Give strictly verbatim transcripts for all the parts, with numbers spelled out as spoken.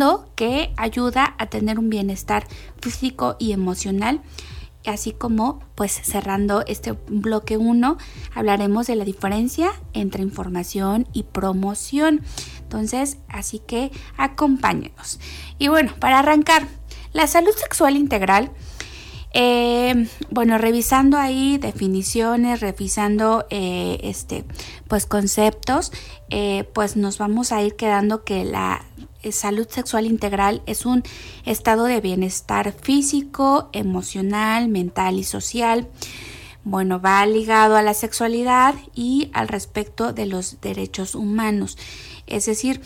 Segundo, que ayuda a tener un bienestar físico y emocional. Así como, pues cerrando este bloque uno, hablaremos de la diferencia entre información y promoción. Entonces, así que acompáñenos. Y bueno, para arrancar, la salud sexual integral, eh, bueno, revisando ahí definiciones, revisando eh, este, pues conceptos, eh, pues nos vamos a ir quedando que la salud sexual integral es un estado de bienestar físico, emocional, mental y social. Bueno, va ligado a la sexualidad y al respecto de los derechos humanos. Es decir,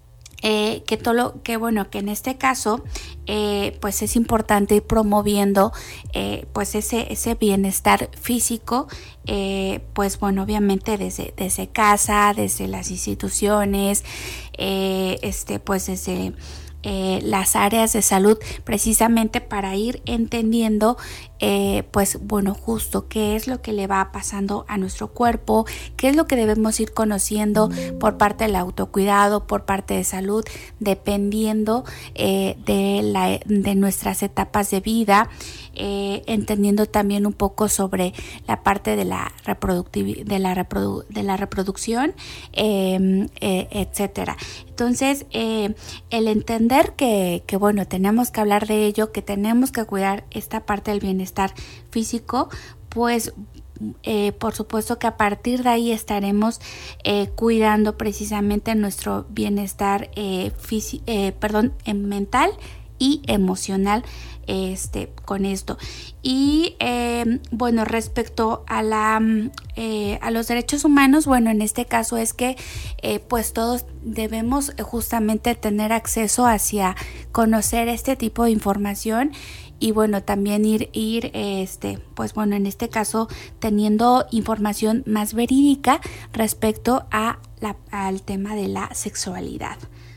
eh, que todo lo que bueno, que en este caso, eh, pues es importante ir promoviendo eh, pues ese, ese bienestar físico, eh, pues bueno, obviamente desde, desde casa, desde las instituciones, eh, este, pues desde Eh, las áreas de salud, precisamente para ir entendiendo eh, pues bueno, justo qué es lo que le va pasando a nuestro cuerpo, qué es lo que debemos ir conociendo por parte del autocuidado, por parte de salud, dependiendo eh, de, la, de nuestras etapas de vida, eh, entendiendo también un poco sobre la parte de la, reproductiv- de la, reprodu- de la reproducción, eh, eh, etcétera. Entonces, eh, el entender que, que, bueno, tenemos que hablar de ello, que tenemos que cuidar esta parte del bienestar físico, pues, eh, por supuesto que a partir de ahí estaremos eh, cuidando precisamente nuestro bienestar eh, fisi- eh, perdón, eh, mental y emocional este, con esto. Y eh, bueno, respecto a la eh, a los derechos humanos, bueno, en este caso es que eh, pues todos debemos justamente tener acceso hacia conocer este tipo de información y bueno, también ir ir este pues bueno, en este caso teniendo información más verídica respecto a la, al tema de la sexualidad.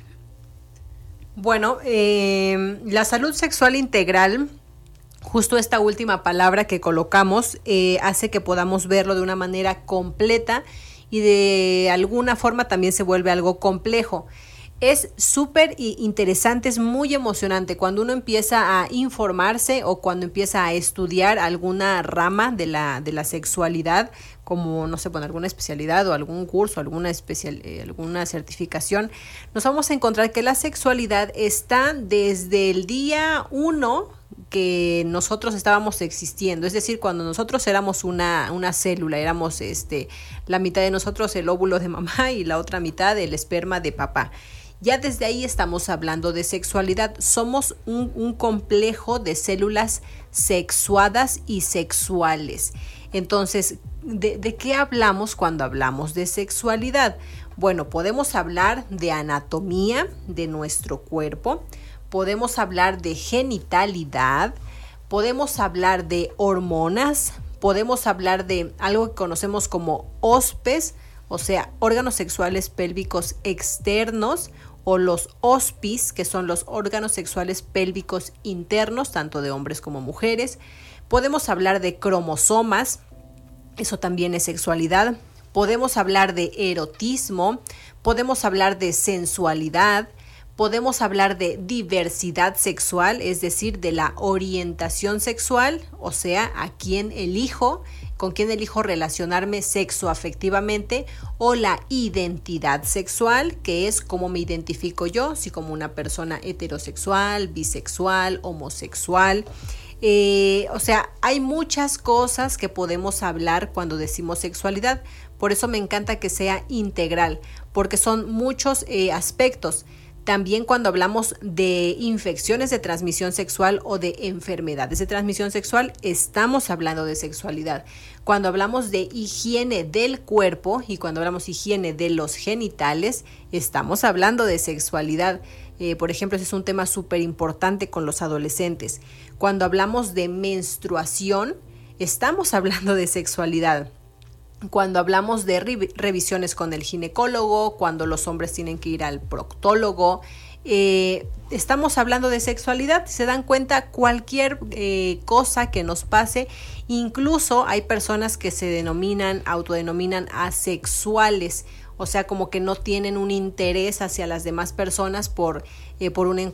Bueno, eh, la salud sexual integral, justo esta última palabra que colocamos, eh, hace que podamos verlo de una manera completa y de alguna forma también se vuelve algo complejo. Es súper interesante, es muy emocionante cuando uno empieza a informarse o cuando empieza a estudiar alguna rama de la, de la sexualidad, como, no sé, bueno, alguna especialidad o algún curso, alguna, especial, eh, alguna certificación, nos vamos a encontrar que la sexualidad está desde el día uno que nosotros estábamos existiendo, es decir, cuando nosotros éramos una, una célula, éramos este, la mitad de nosotros el óvulo de mamá y la otra mitad el esperma de papá. Ya desde ahí estamos hablando de sexualidad. Somos un, un complejo de células sexuadas y sexuales. Entonces, ¿de, ¿de qué hablamos cuando hablamos de sexualidad? Bueno, podemos hablar de anatomía de nuestro cuerpo, podemos hablar de genitalidad, podemos hablar de hormonas, podemos hablar de algo que conocemos como ospes, o sea, órganos sexuales pélvicos externos, o los ospis, que son los órganos sexuales pélvicos internos, tanto de hombres como mujeres. Podemos hablar de cromosomas, eso también es sexualidad. Podemos hablar de erotismo, podemos hablar de sensualidad, podemos hablar de diversidad sexual, es decir, de la orientación sexual, o sea, a quién elijo, con quién elijo relacionarme sexoafectivamente, o la identidad sexual, que es cómo me identifico yo, si como una persona heterosexual, bisexual, homosexual. Eh, o sea, hay muchas cosas que podemos hablar cuando decimos sexualidad, por eso me encanta que sea integral, porque son muchos eh, aspectos. También cuando hablamos de infecciones de transmisión sexual o de enfermedades de transmisión sexual, estamos hablando de sexualidad. Cuando hablamos de higiene del cuerpo y cuando hablamos higiene de los genitales, estamos hablando de sexualidad. Eh, por ejemplo, ese es un tema súper importante con los adolescentes. Cuando hablamos de menstruación, estamos hablando de sexualidad. Cuando hablamos de re- revisiones con el ginecólogo, cuando los hombres tienen que ir al proctólogo, eh, estamos hablando de sexualidad. Si se dan cuenta, cualquier eh, cosa que nos pase, incluso hay personas que se denominan, autodenominan asexuales, o sea, como que no tienen un interés hacia las demás personas por, eh, por un